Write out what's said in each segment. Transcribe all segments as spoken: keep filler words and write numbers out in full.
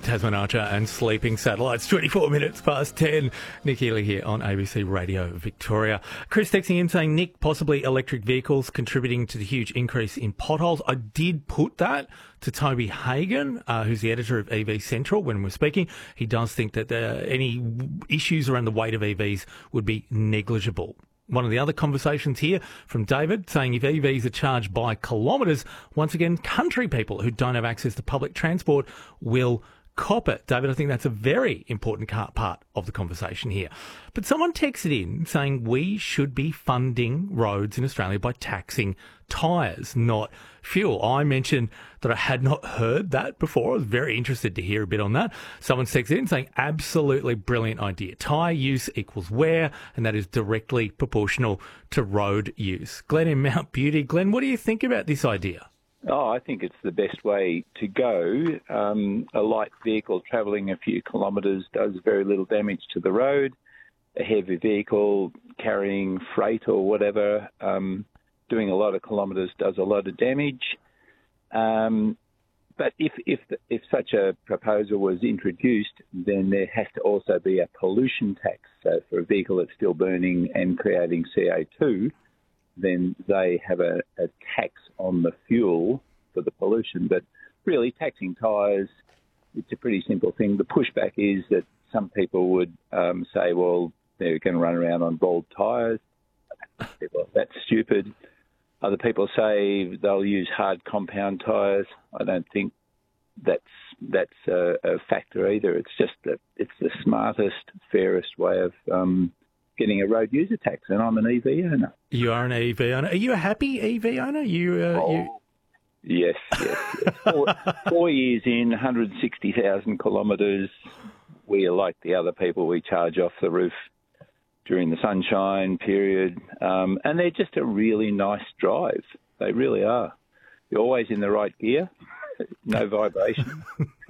Tasman Archer and Sleeping Satellites. twenty-four minutes past ten. Nick Healy here on A B C Radio Victoria. Chris texting in saying, Nick, possibly electric vehicles contributing to the huge increase in potholes. I did put that to Toby Hagan, uh, who's the editor of E V Central, when we're speaking. He does think that uh, any issues around the weight of E Vs would be negligible. One of the other conversations here from David saying if E Vs are charged by kilometres, once again, country people who don't have access to public transport will cop it. David, I think that's a very important part of the conversation here. But someone texted in saying we should be funding roads in Australia by taxing tyres, not fuel. I mentioned that I had not heard that before. I was very interested to hear a bit on that. Someone texted in saying absolutely brilliant idea. Tyre use equals wear, and that is directly proportional to road use. Glenn in Mount Beauty. Glenn, what do you think about this idea? Oh, I think it's the best way to go. Um, a light vehicle travelling a few kilometres does very little damage to the road. A heavy vehicle carrying freight or whatever, um, doing a lot of kilometres does a lot of damage. Um, but if, if if such a proposal was introduced, then there has to also be a pollution tax. So for a vehicle that's still burning and creating C O two, then they have a, a tax on the fuel for the pollution. But really, taxing tyres, it's a pretty simple thing. The pushback is that some people would um, say, well, they're going to run around on bald tyres. Well, that's stupid. Other people say they'll use hard compound tyres. I don't think that's that's a, a factor either. It's just that it's the smartest, fairest way of um, getting a road user tax, and I'm an E V owner. You are an E V owner. Are you a happy E V owner? You, uh, oh, you... Yes, yes. yes. Four, four years in, one hundred sixty thousand kilometres. We are like the other people. We charge off the roof during the sunshine period, um, and they're just a really nice drive. They really are. You're always in the right gear, no vibration.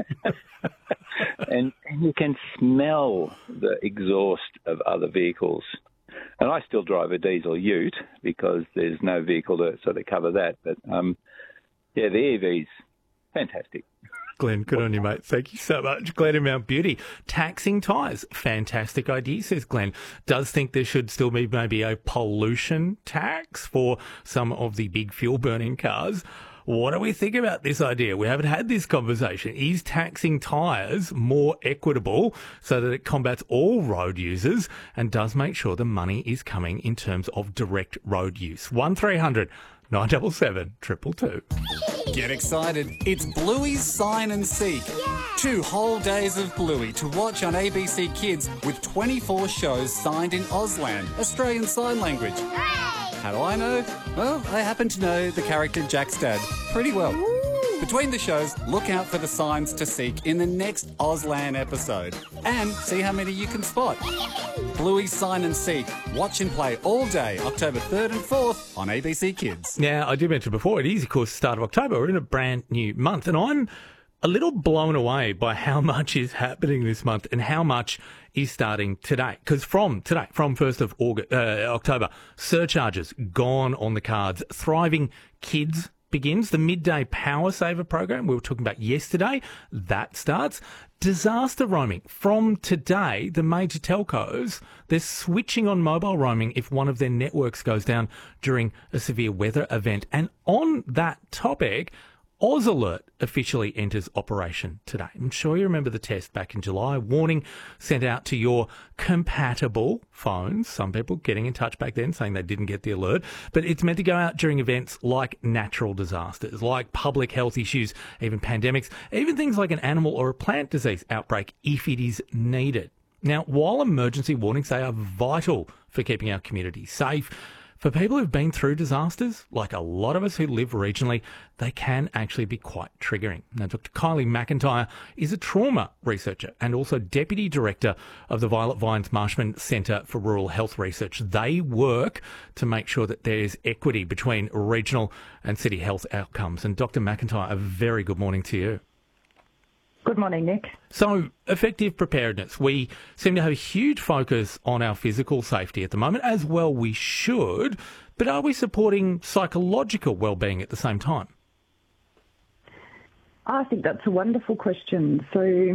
And, and you can smell the exhaust of other vehicles. And I still drive a diesel ute because there's no vehicle to sort of cover that. But, um, yeah, the E V's fantastic. Glenn, good on you, mate. Thank you so much. Glenn in Mount Beauty. Taxing tyres. Fantastic idea, says Glenn. Does think there should still be maybe a pollution tax for some of the big fuel-burning cars. What do we think about this idea? We haven't had this conversation. Is taxing tyres more equitable so that it combats all road users and does make sure the money is coming in terms of direct road use? one three hundred nine seven seven, two two two. Get excited. It's Bluey's Sign and Seek. Yeah. Two whole days of Bluey to watch on A B C Kids with twenty-four shows signed in Auslan, Australian Sign Language. Hooray! How do I know? Well, I happen to know the character Jack's dad pretty well. Ooh. Between the shows, look out for the signs to seek in the next Auslan episode and see how many you can spot. Bluey's Sign and Seek. Watch and play all day, October third and fourth on A B C Kids. Now, I did mention before, it is, of course, the start of October. We're in a brand new month, and I'm a little blown away by how much is happening this month and how much is starting today. Because from today, from first of August, uh, October, surcharges gone on the cards. Thriving Kids begins. The Midday Power Saver program we were talking about yesterday, that starts. Disaster roaming. From today, the major telcos, they're switching on mobile roaming if one of their networks goes down during a severe weather event. And on that topic, AusAlert officially enters operation today. I'm sure you remember the test back in July. Warning sent out to your compatible phones. Some people getting in touch back then saying they didn't get the alert. But it's meant to go out during events like natural disasters, like public health issues, even pandemics, even things like an animal or a plant disease outbreak if it is needed. Now, while emergency warnings, they are vital for keeping our community safe, for people who've been through disasters, like a lot of us who live regionally, they can actually be quite triggering. Now, Doctor Kylie McIntyre is a trauma researcher and also Deputy Director of the Violet Vines Marshman Centre for Rural Health Research. They work to make sure that there's equity between regional and city health outcomes. And Doctor McIntyre, a very good morning to you. Good morning, Nick. So, effective preparedness. We seem to have a huge focus on our physical safety at the moment, as well we should, but are we supporting psychological well-being at the same time? I think that's a wonderful question. So